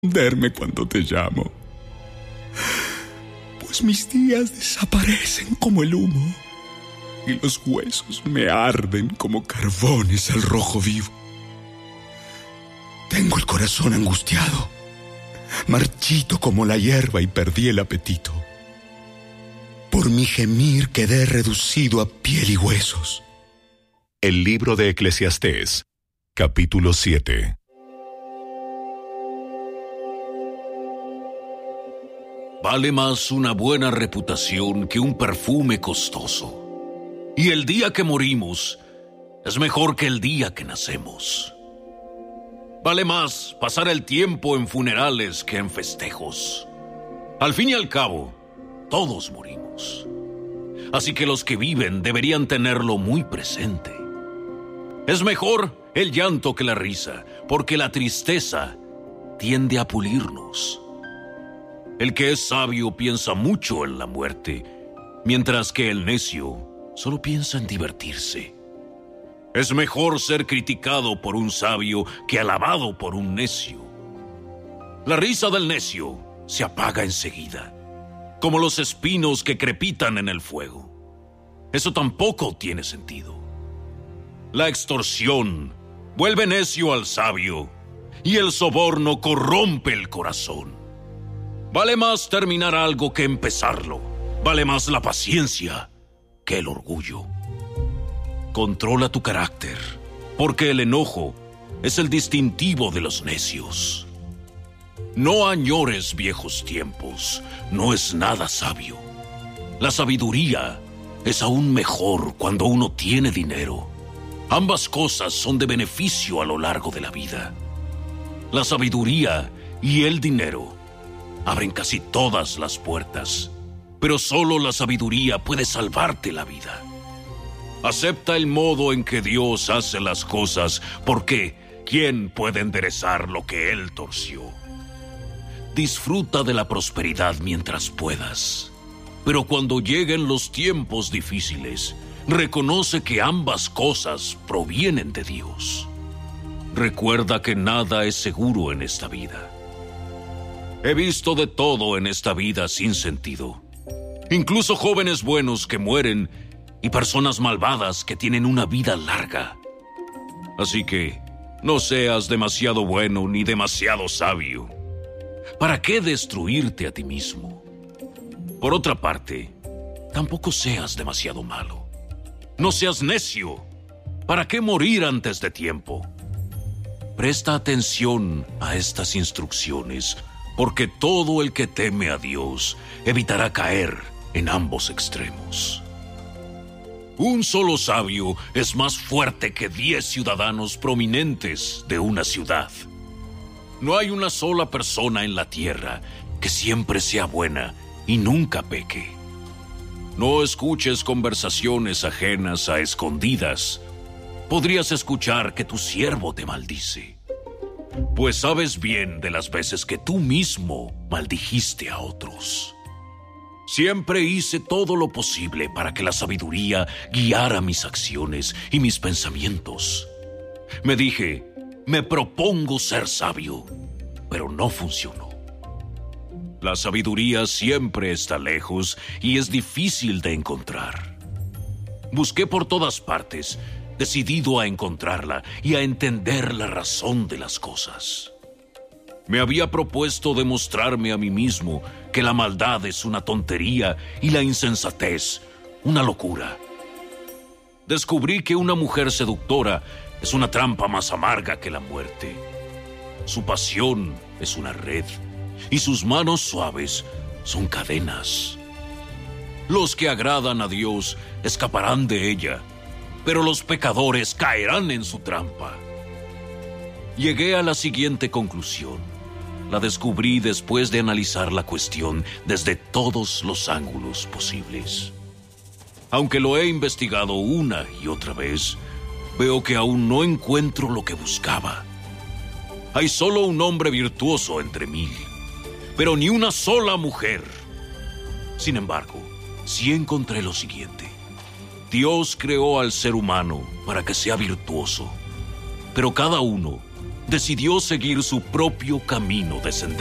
responderme cuando te llamo. Pues mis días desaparecen como el humo y los huesos me arden como carbones al rojo vivo. Tengo el corazón angustiado, marchito como la hierba y perdí el apetito. Por mi gemir quedé reducido a piel y huesos. El libro de Eclesiastés, capítulo 7. Vale más una buena reputación que un perfume costoso. Y el día que morimos es mejor que el día que nacemos. Vale más pasar el tiempo en funerales que en festejos. Al fin y al cabo, todos morimos. Así que los que viven deberían tenerlo muy presente. Es mejor el llanto que la risa, porque la tristeza tiende a pulirnos. El que es sabio piensa mucho en la muerte, mientras que el necio solo piensa en divertirse. Es mejor ser criticado por un sabio que alabado por un necio. La risa del necio se apaga enseguida, como los espinos que crepitan en el fuego. Eso tampoco tiene sentido. La extorsión vuelve necio al sabio, y el soborno corrompe el corazón. Vale más terminar algo que empezarlo. Vale más la paciencia que el orgullo. Controla tu carácter, porque el enojo es el distintivo de los necios. No añores viejos tiempos, no es nada sabio. La sabiduría es aún mejor cuando uno tiene dinero. Ambas cosas son de beneficio a lo largo de la vida. La sabiduría y el dinero abren casi todas las puertas, pero solo la sabiduría puede salvarte la vida. Acepta el modo en que Dios hace las cosas, porque ¿quién puede enderezar lo que Él torció? Disfruta de la prosperidad mientras puedas, pero cuando lleguen los tiempos difíciles, reconoce que ambas cosas provienen de Dios. Recuerda que nada es seguro en esta vida. He visto de todo en esta vida sin sentido. Incluso jóvenes buenos que mueren y personas malvadas que tienen una vida larga. Así que no seas demasiado bueno ni demasiado sabio. ¿Para qué destruirte a ti mismo? Por otra parte, tampoco seas demasiado malo. No seas necio. ¿Para qué morir antes de tiempo? Presta atención a estas instrucciones, porque todo el que teme a Dios evitará caer en ambos extremos. Un solo sabio es más fuerte que 10 ciudadanos prominentes de una ciudad. No hay una sola persona en la tierra que siempre sea buena y nunca peque. No escuches conversaciones ajenas a escondidas. Podrías escuchar que tu siervo te maldice, pues sabes bien de las veces que tú mismo maldijiste a otros. Siempre hice todo lo posible para que la sabiduría guiara mis acciones y mis pensamientos. Me dije, me propongo ser sabio, pero no funcionó. La sabiduría siempre está lejos y es difícil de encontrar. Busqué por todas partes, decidido a encontrarla y a entender la razón de las cosas. Me había propuesto demostrarme a mí mismo que la maldad es una tontería y la insensatez una locura. Descubrí que una mujer seductora es una trampa más amarga que la muerte. Su pasión es una red y sus manos suaves son cadenas. Los que agradan a Dios escaparán de ella, pero los pecadores caerán en su trampa. Llegué a la siguiente conclusión. La descubrí después de analizar la cuestión desde todos los ángulos posibles. Aunque lo he investigado una y otra vez, veo que aún no encuentro lo que buscaba. Hay solo un hombre virtuoso entre 1000, pero ni una sola mujer. Sin embargo, sí encontré lo siguiente. Dios creó al ser humano para que sea virtuoso, pero cada uno decidió seguir su propio camino descendente.